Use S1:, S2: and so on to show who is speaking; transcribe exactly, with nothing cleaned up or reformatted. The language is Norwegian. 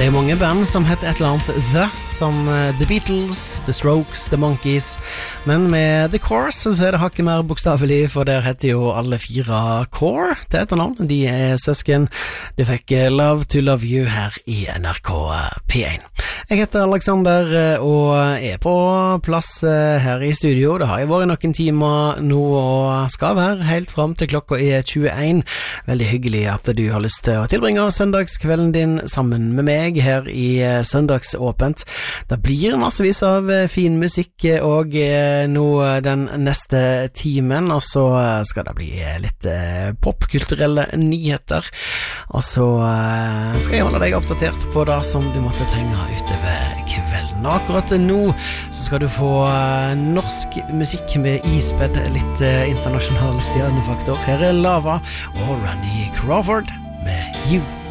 S1: Det er mange band som heter et eller annet The, som The Beatles, The Strokes, The Monkees, men med The Course så er det hakket mer bokstavelig, for der heter jo alle fire Core til etternavn. De er søsken. De fikk Love to Love You her i N R K P én. Jeg heter Alexander og er på plass her i studio. Det har jo vært noen timer nå og skal være helt frem til klokka er tjueen. Veldig hyggelig at du har lyst til å tilbringe søndagskvelden din sammen med meg her i Søndagsåpent. Det blir massevis av fin musikk og nå den neste timen, og så skal det bli litt popkulturelle nyheter, og så skal jeg holde deg oppdatert på det som du måtte trenge utover kvelden. Og akkurat nå så skal du få norsk musikk med ispedd litt internasjonal stjernefaktor. Her er Lava og Randy Crawford med You.